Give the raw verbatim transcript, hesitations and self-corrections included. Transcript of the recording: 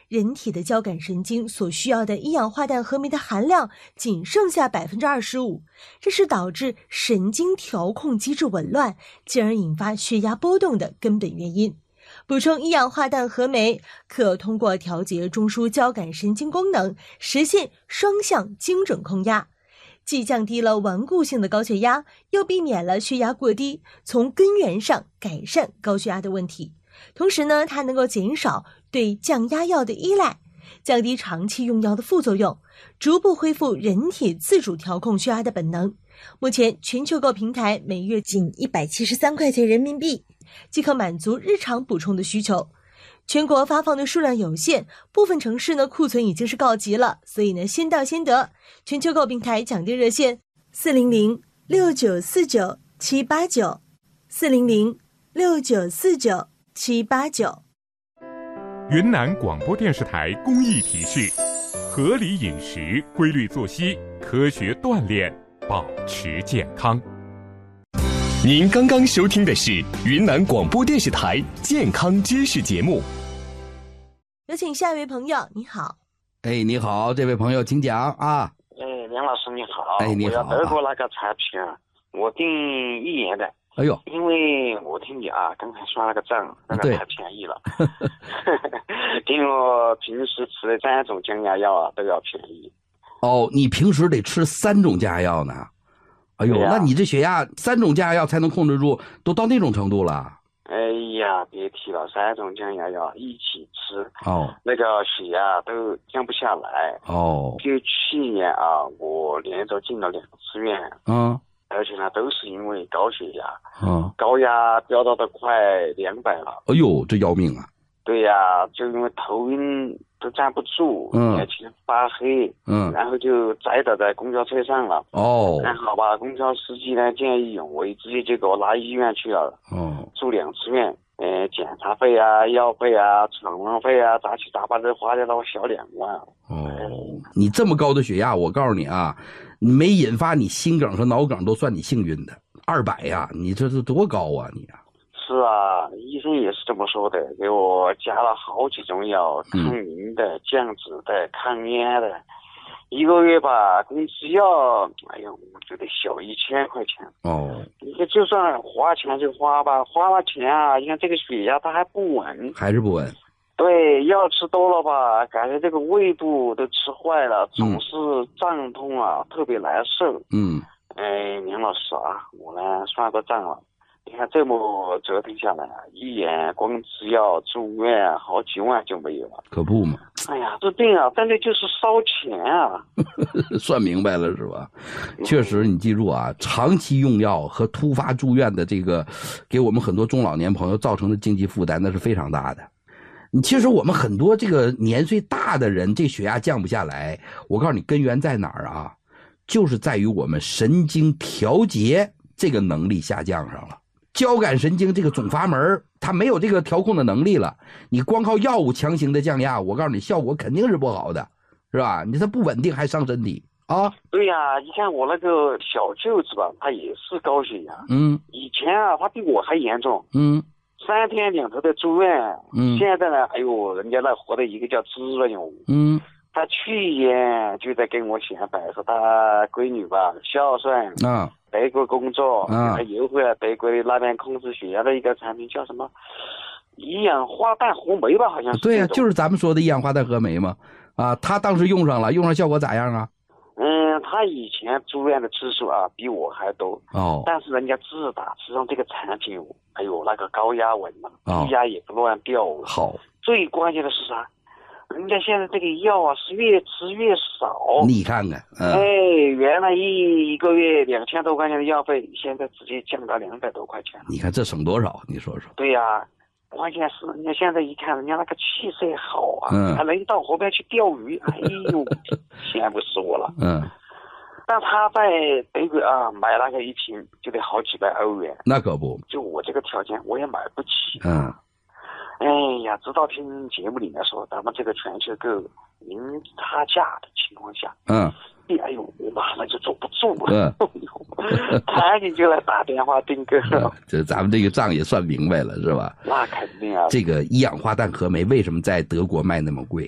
人体的交感神经所需要的一氧化氮和酶的含量仅剩下 百分之二十五， 这是导致神经调控机制紊乱，进而引发血压波动的根本原因。补充一氧化氮和酶可通过调节中枢交感神经功能，实现双向精准控压，既降低了顽固性的高血压，又避免了血压过低，从根源上改善高血压的问题。同时呢，它能够减少对降压药的依赖，降低长期用药的副作用，逐步恢复人体自主调控血压的本能。目前全球购平台每月仅一百七十三块钱人民币，即可满足日常补充的需求。全国发放的数量有限，部分城市呢库存已经是告急了，所以呢先到先得。全球购平台抢订热线四零零六九四九七八九 四零零六九四九七八九。 云南广播电视台公益提示：合理饮食、规律作息、科学锻炼，保持健康。 您刚刚收听的是云南广播电视台健康知识节目。 有请下一位朋友，你好。 哎，你好，这位朋友，请讲啊。 哎，梁老师你好。 哎，你好。 我要德国那个产品啊，我订一年的。 哎呦， 因为我听你啊，刚才算了个账，那个太便宜了。听我平时吃的三种降压药啊，都要便宜。 哦，你平时得吃三种降压药呢？哎呦，啊、那你这血压三种降压药才能控制住，都到那种程度了？ 哎呀，别提了，三种降压药一起吃， 哦， 那个血压都降不下来。 哦， 就去年啊，我连着进了两次院。 嗯。 而且呢，都是因为高血压， 嗯， 高压飙到的快两百了。 哎呦，这要命啊！ 对呀，就因为头晕都站不住， 嗯， 眼前发黑， 嗯， 然后就栽倒在公交车上了。 哦， 然后吧，公交司机呢建议我直接就给我拉医院去了。 哦， 住两次院，呃，检查费啊、药费啊、床位费啊，杂七杂八的花掉了我小两万。 哦，你这么高的血压，我告诉你啊。你没引发你心梗和脑梗都算你幸运的，二百呀，你这是多高啊你啊！ 是啊，医生也是这么说的，给我加了好几种药，抗凝的、降脂的、抗烟的，一个月吧，工资要，哎呀，我觉得小一千块钱。 哦， 你就算花钱就花吧，花了钱啊，你看这个血压它还不稳， 还是不稳。 对，药吃多了吧，感觉这个胃部都吃坏了，总是胀痛啊，嗯、特别难受。 嗯， 哎，梁老师啊，我呢算过账了，你看这么折腾下来，一年光吃药住院好几万就没有了， 可不嘛。 哎呀，这病啊，真的就是烧钱啊。 算明白了是吧？确实，你记住啊，长期用药和突发住院的这个，给我们很多中老年朋友造成的经济负担，那是非常大的。其实我们很多这个年岁大的人，这血压降不下来，我告诉你根源在哪儿啊？就是在于我们神经调节这个能力下降上了，交感神经这个总阀门它没有这个调控的能力了。你光靠药物强行的降压，我告诉你效果肯定是不好的，是吧？你它不稳定还伤身体啊。 对呀、啊，你看我那个小舅子吧，他也是高血压， 嗯， 以前啊他比我还严重， 嗯。 三天两头的住院， 嗯， 现在呢，哎呦，人家那活的一个叫滋润哟， 嗯， 他去年就在跟我显摆说他闺女吧孝顺啊， 德国工作啊， 他邮回了德国的那边控制血压的一个产品叫什么一氧化氮和酶吧，好像是。 对呀、啊，就是咱们说的一氧化氮和酶嘛，啊，他当时用上了，用上效果咋样啊？ 嗯，他以前住院的次数啊比我还多哦， 但是人家自打吃上这个产品，哎呦，那个高压稳了， 哦、 低压也不乱掉。 好， 最关键的是啥？人家现在这个药啊是越吃越少。 你看看，嗯、 哎，原来一一个月两千多块钱的药费，现在直接降到两百多块钱了。 你看这省多少？你说说。 对呀、啊。关键是人家现在一看，人家那个气色好啊， 嗯， 还能到河边去钓鱼，哎呦，羡慕死我了。 嗯， 但他在德国啊买那个一瓶就得好几百欧元， 那可不， 就我这个条件我也买不起。 嗯， 哎呀，直到听节目里面说咱们这个全球购零差价的情况下， 嗯。 哎呦，我马上就坐不住了， 嗯， 赶紧就来打电话订购了。 这咱们这个账也算明白了，是吧？ 那肯定啊。 这个一氧化氮和酶为什么在德国卖那么贵？